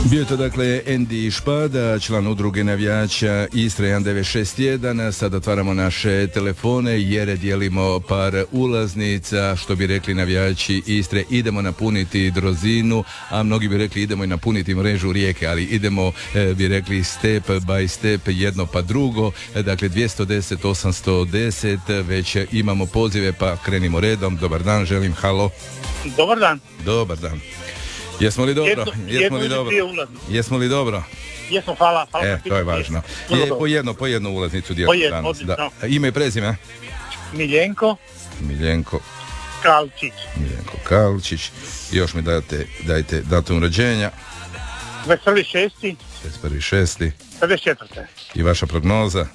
Bio je to dakle Andy Špada, član udruge navijača Istre 1961. Sad otvaramo naše telefone jer dijelimo par ulaznica, što bi rekli navijači Istre, idemo napuniti Drozinu, a mnogi bi rekli idemo i napuniti mrežu Rijeke, ali idemo, bi rekli step by step, jedno pa drugo. Dakle 210, 810, već imamo pozive pa krenimo redom. Dobar dan, želim, halo. Dobar dan. Dobar dan. Jesmo li dobro? Jesmo li dobro? Jesmo, hvala. To je važno. Po jednu ulaznicu dijelimo danas. Da. Ime i prezime? Miljenko Kalčić. I još mi dajte datum rođenja. 21.6. 54. I vaša prognoza?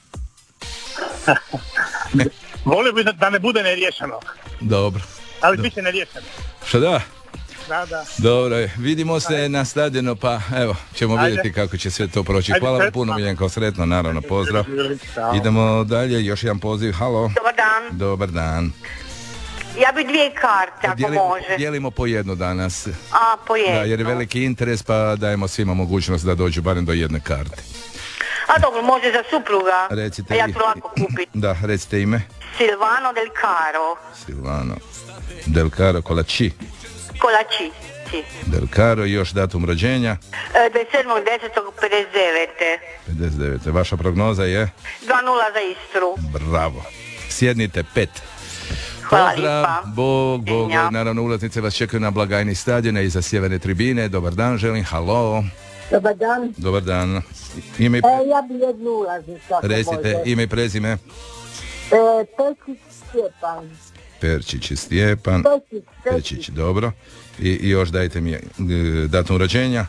Volio bi da ne bude neriješeno. Dobro. Ali bit će neriješeno. Šta da? Da. Dobro, vidimo se na stadionu, pa evo, ćemo vidjeti kako će sve to proći. Hvala vam puno, Miljenko, sretno, naravno, pozdrav. Idemo dalje, još jedan poziv, halo. Dobar dan. Ja bi 2 karte, ako može. Dijelimo po jednu danas. Po jednu. Da, jer je veliki interes, pa dajemo svima mogućnost da dođu barem do jedne karte. A dobro, može za supruga. Recite a ja ću lako kupiti. Da, recite ime. Silvano Del Caro, Kolači. Del Caro, još datum rođenja? 27.10.59. Vaša prognoza je? 2-0 za Istru. Bravo. Sjednite 5. Hvala pozdrav, lijepa. Bog, naravno ulaznice vas čekaju na blagajni stadiona i za sjeverne tribine. Dobar dan, želim, halo. Dobar dan. Ime i ja bi jednu ulaznicu. Recite, ime i prezime? Perčić Stjepan. Pečić, dobro. I još dajte mi datum rođenja?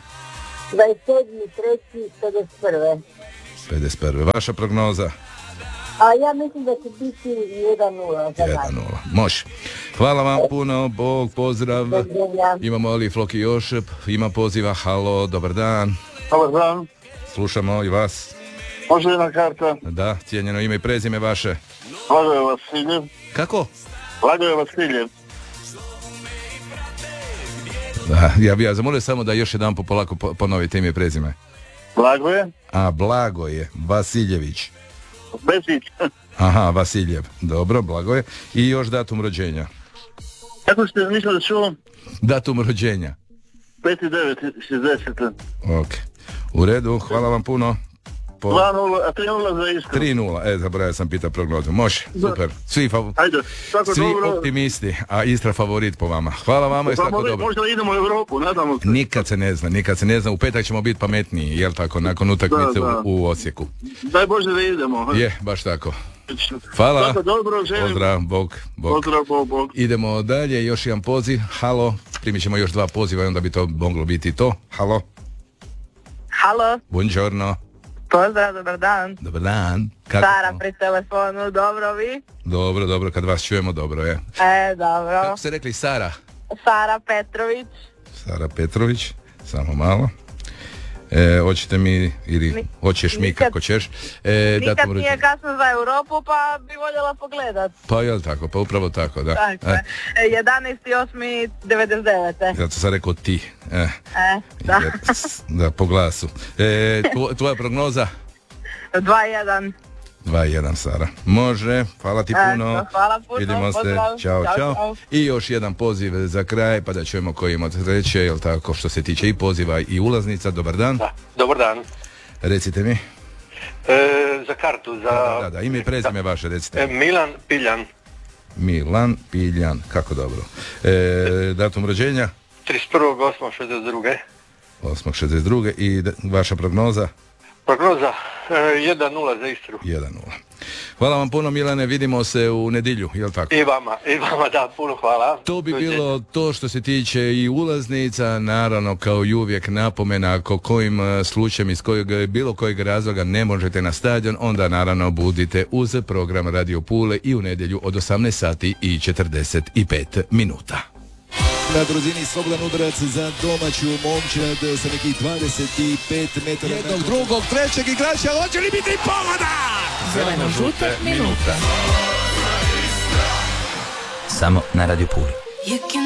27.3.51. 51. Vaša prognoza? A ja mislim da će biti 1-0 za nas. 1-0, može. Hvala vam puno, Bog, pozdrav. Imamo li Floki još? Ima poziva, halo, dobar dan. Dobar dan. Slušamo i vas. Može jedna karta? Da, cijenjeno ime i prezime vaše. Lagoje Vasiljev. Kako? Lagoje Vasiljev. Da, ja bih zamolio samo da još jedan polako ponovite ime i prezime. Blagoje? Blagoje Vasiljević. Besić. Aha, Vasiljev. Dobro, Blagoje. I još datum rođenja. Kako ste mislili da čuo? Datum rođenja. 5.9.60. Ok. U redu, hvala vam puno. 2-0, a 3-0 za Istru. 3-0, zaboravio sam pitati prognozu. Može, super. Svi optimisti, a Istra favorit po vama. Hvala vama i svako dobro. Možda idemo u Europu, nadamo se. Nikad se ne zna. U petak ćemo biti pametniji, jel tako, nakon utakmice u Osijeku. Daj Bože da idemo. Je, baš tako. Hvala. Svako dobro, želim. Pozdrav, Bog. Pozdrav, Bog. Idemo dalje, još jedan poziv. Halo, primit ćemo još 2 poziva i onda bi to moglo biti to. Halo. Buongiorno. Pozdrav, dobar dan. Dobar dan. Sara pri telefonu, dobro vi? Dobro, kad vas čujemo, dobro je. Dobro. Kako ste rekli, Sara? Sara Petrović, samo malo. Hoćete mi, ili hoćeš mi kako ćeš. Nikad nije kasno za Europu, pa bi voljela pogledat. Pa jel tako, pa upravo tako, da. 11.8.99. Zato sam rekao ti. Da. Da, po glasu. Tvoja prognoza? 2-1, Sara. Može, hvala ti puno. Hvala puno, vidimo se. Ćao. I još jedan poziv za kraj, pa da čujemo koji ima treće, jel tako, što se tiče i poziva i ulaznica. Dobar dan. Da, dobar dan. Recite mi. Za kartu, Da, ime i prezime vaše, recite. Milan Piljan, kako dobro. Datum rođenja? 31.8.62. 8.62. I vaša prognoza? Prognoza 1-0 za Istru. 1-0. Hvala vam puno, Milane, vidimo se u nedjelju, jel tako? I vama, da, puno hvala. To bi bilo to što se tiče i ulaznica, naravno kao i uvijek napomena, ako kojim slučajem iz bilo kojeg razloga ne možete na stadion, onda naravno budite uz program Radio Pule i u nedjelju od 18:45. Na Drozini Slobodan udarac za domaću momčad sa nekih 25 metara. Jednog, drugog, trećeg igrača, hoće li biti pogoda? Zeleno-žute minuta. Samo na Radio Puli.